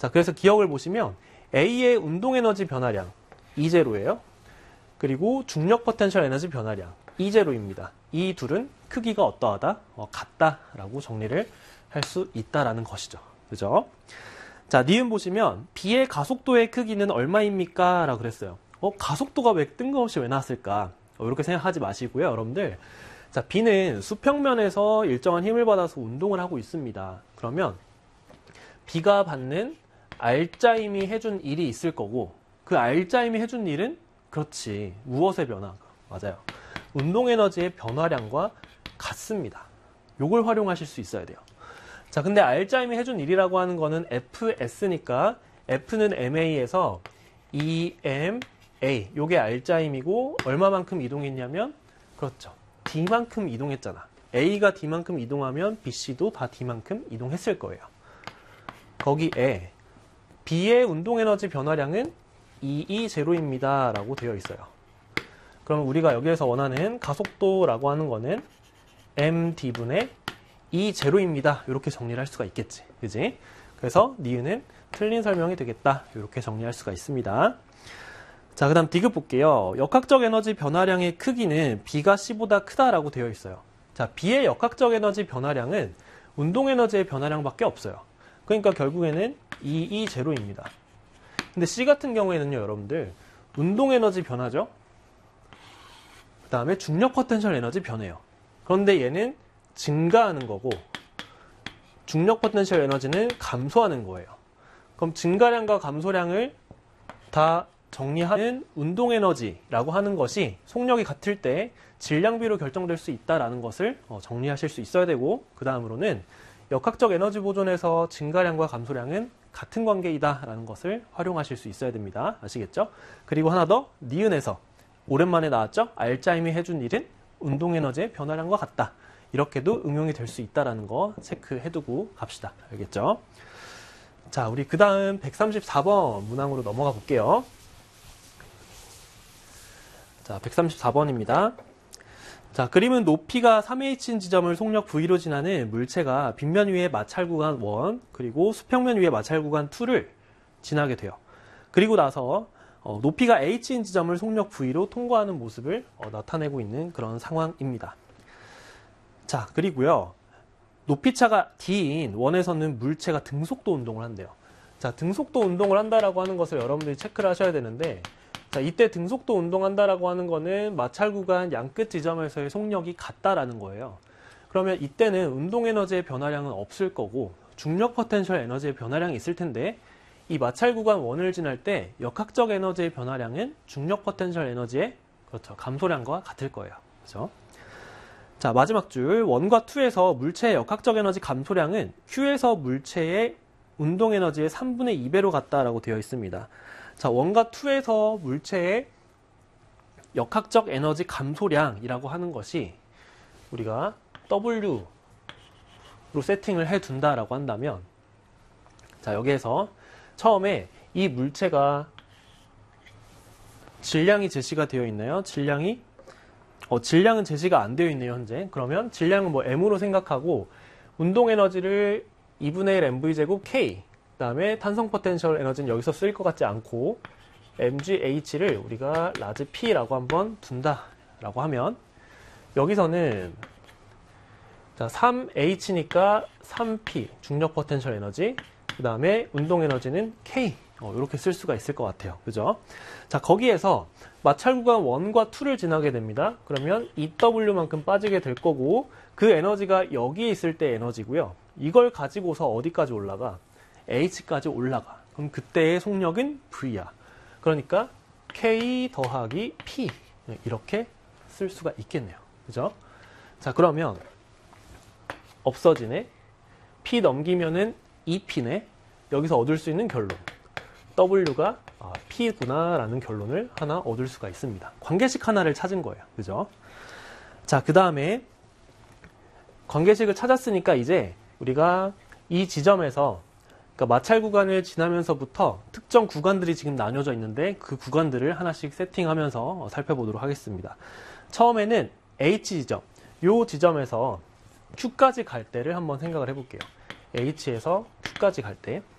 자, 그래서 기억을 보시면 A의 운동에너지 변화량 E0예요. 그리고 중력 포텐셜 에너지 변화량 E0입니다. 이 둘은 크기가 어떠하다? 같다라고 정리를 할 수 있다라는 것이죠. 그죠? 자, 니은 보시면 B의 가속도의 크기는 얼마입니까? 라고 그랬어요. 가속도가 왜 뜬금없이 왜 나왔을까? 이렇게 생각하지 마시고요, 여러분들. 자, B는 수평면에서 일정한 힘을 받아서 운동을 하고 있습니다. 그러면 B가 받는 R자임이 해준 일이 있을 거고, 그 R자임이 해준 일은 그렇지, 무엇의 변화? 맞아요. 운동에너지의 변화량과 같습니다. 요걸 활용하실 수 있어야 돼요. 자, 근데 R자임이 해준 일이라고 하는 거는 FS니까 F는 MA에서 EMA, 요게 R자임이고 얼마만큼 이동했냐면, 그렇죠, D만큼 이동했잖아. A가 D만큼 이동하면 BC도 다 D만큼 이동했을 거예요. 거기에 B의 운동에너지 변화량은 EE0입니다 라고 되어 있어요. 그럼 우리가 여기에서 원하는 가속도라고 하는 거는 md분의 E0입니다. 이렇게 정리를 할 수가 있겠지. 그지? 그래서 니은은 틀린 설명이 되겠다. 이렇게 정리할 수가 있습니다. 자, 그 다음 D급 볼게요. 역학적 에너지 변화량의 크기는 B가 C보다 크다라고 되어 있어요. 자, B의 역학적 에너지 변화량은 운동 에너지의 변화량밖에 없어요. 그러니까 결국에는 EE0입니다. 근데 C 같은 경우에는요, 여러분들, 운동 에너지 변화죠? 그 다음에 중력 포텐셜 에너지 변해요. 그런데 얘는 증가하는 거고, 중력 포텐셜 에너지는 감소하는 거예요. 그럼 증가량과 감소량을 다 정리하는 운동 에너지라고 하는 것이 속력이 같을 때 질량비로 결정될 수 있다라는 것을 정리하실 수 있어야 되고, 그 다음으로는 역학적 에너지 보존에서 증가량과 감소량은 같은 관계이다라는 것을 활용하실 수 있어야 됩니다. 아시겠죠? 그리고 하나 더, 니은에서 오랜만에 나왔죠? R자임이 해준 일은 운동 에너지의 변화량과 같다. 이렇게도 응용이 될 수 있다라는 거 체크해두고 갑시다. 알겠죠? 자, 우리 그 다음 134번 문항으로 넘어가 볼게요. 자, 134번입니다. 자, 그림은 높이가 3h인 지점을 속력 V로 지나는 물체가 빗면 위에 마찰 구간 1, 그리고 수평면 위에 마찰 구간 2를 지나게 돼요. 그리고 나서 높이가 h인 지점을 속력 V로 통과하는 모습을 나타내고 있는 그런 상황입니다. 자, 그리고요, 높이차가 D인 1에서는 물체가 등속도 운동을 한대요. 자, 등속도 운동을 한다라고 하는 것을 여러분들이 체크를 하셔야 되는데, 자, 이때 등속도 운동한다라고 하는 거는 마찰 구간 양끝 지점에서의 속력이 같다라는 거예요. 그러면 이때는 운동 에너지의 변화량은 없을 거고 중력 포텐셜 에너지의 변화량이 있을 텐데, 이 마찰 구간 1을 지날 때 역학적 에너지의 변화량은 중력 포텐셜 에너지의, 그렇죠, 감소량과 같을 거예요. 그렇죠? 자, 마지막 줄 1과 2에서 물체의 역학적 에너지 감소량은 Q에서 물체의 운동 에너지의 3분의 2배로 같다라고 되어 있습니다. 자, 1과 2에서 물체의 역학적 에너지 감소량이라고 하는 것이 우리가 W로 세팅을 해 둔다라고 한다면, 자, 여기에서 처음에 이 물체가 질량이 제시가 되어 있나요? 질량은 제시가 안 되어 있네요, 현재. 그러면 질량은 뭐 M으로 생각하고 운동 에너지를 2분의 1 mv제곱 K, 그 다음에 탄성 포텐셜 에너지는 여기서 쓰일 것 같지 않고 mgh를 우리가 라지 P라고 한번 둔다라고 하면, 여기서는 자, 3H니까 3P 중력 포텐셜 에너지, 그 다음에 운동 에너지는 K, 이렇게 쓸 수가 있을 것 같아요. 그죠? 자, 거기에서 마찰 구간 1과 2를 지나게 됩니다. 그러면 EW만큼 빠지게 될 거고, 그 에너지가 여기에 있을 때 에너지고요. 이걸 가지고서 어디까지 올라가? H까지 올라가. 그럼 그때의 속력은 V야. 그러니까 K 더하기 P, 이렇게 쓸 수가 있겠네요. 그죠? 자, 그러면 없어지네. P 넘기면은 EP네. 여기서 얻을 수 있는 결론, W가 P구나 라는 결론을 하나 얻을 수가 있습니다. 관계식 하나를 찾은 거예요. 그죠? 자, 그 다음에 관계식을 찾았으니까 이제 우리가 이 지점에서, 그러니까 마찰 구간을 지나면서부터 특정 구간들이 지금 나뉘어져 있는데 그 구간들을 하나씩 세팅하면서 살펴보도록 하겠습니다. 처음에는 H지점, 이 지점에서 Q까지 갈 때를 한번 생각을 해볼게요. H에서 Q까지 갈 때,